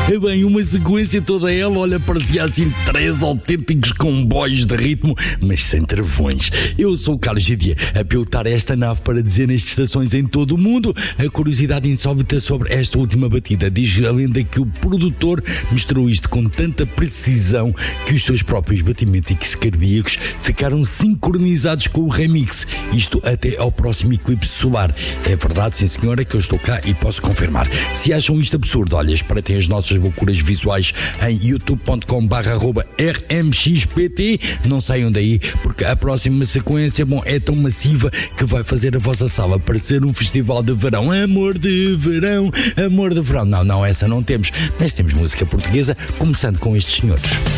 É bem, uma sequência toda ela, olha, parecia assim 3 autênticos comboios de ritmo, mas sem travões. Eu sou o Carlos Gidia, a pilotar esta nave para dezenas de estações em todo o mundo. A curiosidade insólita sobre esta última batida diz a lenda que o produtor misturou isto com tanta precisão que os seus próprios batimentos cardíacos ficaram sincronizados com o remix. Isto até ao próximo eclipse solar. É verdade, sim senhora, que eu estou cá e posso confirmar. Se acham isto absurdo, olha, espreitem as nossas loucuras visuais em youtube.com/rmxpt. Não saiam daí, porque a próxima sequência, bom, é tão massiva que vai fazer a vossa sala parecer um festival de verão. Amor de verão, amor de verão. Não, essa não temos, mas temos música portuguesa, começando com estes senhores.